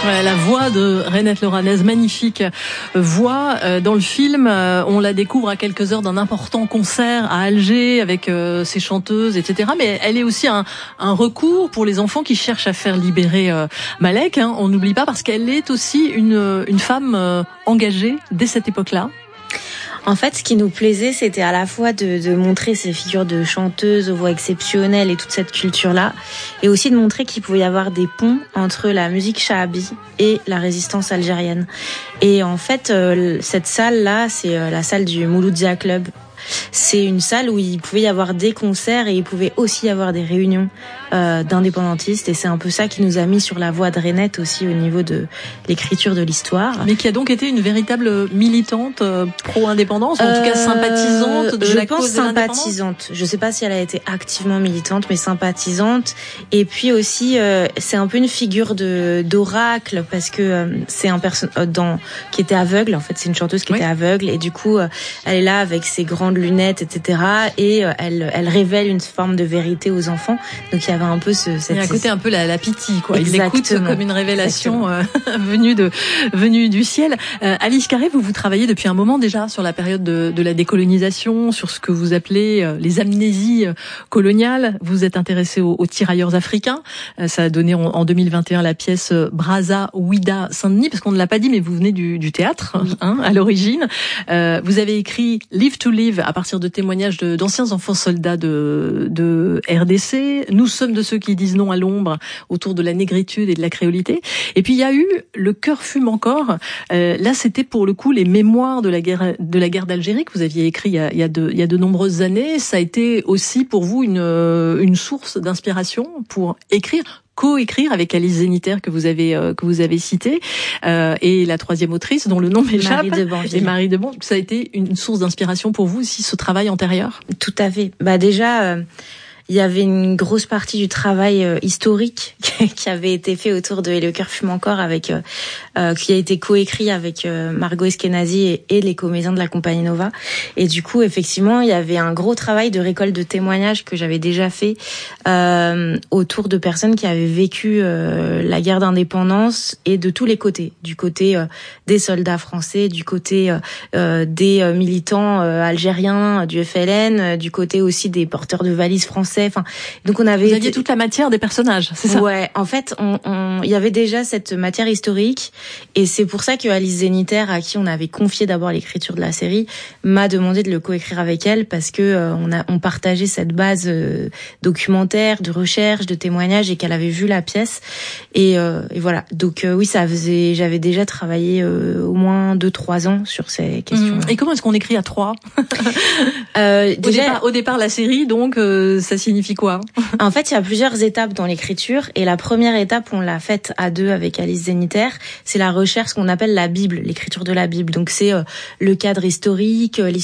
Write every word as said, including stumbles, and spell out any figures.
Ouais, la voix de Reynette Loranez, magnifique voix. Dans le film, on la découvre à quelques heures d'un important concert à Alger avec ses chanteuses, et cetera. Mais elle est aussi un, un recours pour les enfants qui cherchent à faire libérer Malek. Hein, on n'oublie pas, parce qu'elle est aussi une, une femme engagée dès cette époque-là. En fait, ce qui nous plaisait, c'était à la fois de, de montrer ces figures de chanteuses aux voix exceptionnelles et toute cette culture-là, et aussi de montrer qu'il pouvait y avoir des ponts entre la musique shahabi et la résistance algérienne. Et en fait, euh, cette salle-là, c'est euh, la salle du Mouloudia Club. C'est une salle où il pouvait y avoir des concerts et il pouvait aussi y avoir des réunions euh, d'indépendantistes, et c'est un peu ça qui nous a mis sur la voie de Reynette aussi au niveau de l'écriture de l'histoire. Mais qui a donc été une véritable militante euh, pro-indépendance, ou en euh, tout cas sympathisante de je la pense cause de l'indépendance. Sympathisante. Je sais pas si elle a été activement militante, mais sympathisante. Et puis aussi, euh, c'est un peu une figure de d'oracle, parce que euh, c'est un perso- euh, dans qui était aveugle. En fait, c'est une chanteuse qui oui. était aveugle, et du coup, euh, elle est là avec ses grandes lunettes, et cetera. Et euh, elle, elle révèle une forme de vérité aux enfants. Donc il y avait un peu ce. Cette, il y a un côté un peu la, la pitié, quoi. Exactement. Il l'écoute comme une révélation euh, venue de venue du ciel. Euh, Alice Carré, vous vous travaillez depuis un moment déjà sur la période de, de la décolonisation, sur ce que vous appelez euh, les amnésies coloniales. Vous êtes intéressée aux, aux tirailleurs africains. Euh, ça a donné en, en deux mille vingt et un la pièce Brazza Ouida Saint-Denis, parce qu'on ne l'a pas dit, mais vous venez du, du théâtre oui. hein, à l'origine. Euh, vous avez écrit Live to Live à partir de témoignages de, d'anciens enfants soldats de, de R D C. Nous sommes de ceux qui disent non à l'ombre, autour de la négritude et de la créolité. Et puis il y a eu Le cœur fume encore. Euh, là, c'était pour le coup les mémoires de la guerre de la guerre d'Algérie que vous aviez écrit il y a, il y a de il y a de nombreuses années. Ça a été aussi pour vous une une source d'inspiration pour écrire. Co-écrire avec Alice Zénitaire, que vous avez euh, que vous avez cité, euh, et la troisième autrice dont le nom m'échappe, Marie de Banville. Et Marie de Banville. Ça a été une source d'inspiration pour vous aussi, ce travail antérieur? Tout à fait. Bah déjà. Euh... Il y avait une grosse partie du travail euh, historique qui avait été fait autour de Et le cœur fume encore, avec euh, euh, qui a été coécrit avec euh, Margot Eskenazi et, et les comédiens de la compagnie Nova. Et du coup, effectivement, il y avait un gros travail de récolte de témoignages que j'avais déjà fait euh, autour de personnes qui avaient vécu euh, la guerre d'indépendance, et de tous les côtés, du côté euh, des soldats français, du côté euh, des euh, militants euh, algériens du F L N, euh, du côté aussi des porteurs de valises français. Enfin, donc on avait. Vous aviez toute la matière des personnages, c'est ça? Ouais, en fait, on, on, il y avait déjà cette matière historique, et c'est pour ça que Alice Zénitaire, à qui on avait confié d'abord l'écriture de la série, m'a demandé de le coécrire avec elle, parce que euh, on a, on partageait cette base euh, documentaire, de recherche, de témoignages, et qu'elle avait vu la pièce, et, euh, et voilà. Donc euh, oui, ça faisait, j'avais déjà travaillé euh, au moins deux, trois ans sur ces questions. Mmh. Et comment est-ce qu'on écrit à trois? euh, déjà... au, départ, au départ, la série, donc, euh, ça signifie quoi? En fait, il y a plusieurs étapes dans l'écriture, et la première étape, on l'a faite à deux avec Alice Zénitaire. C'est la recherche, ce qu'on appelle la Bible, l'écriture de la Bible. Donc c'est euh, le cadre historique,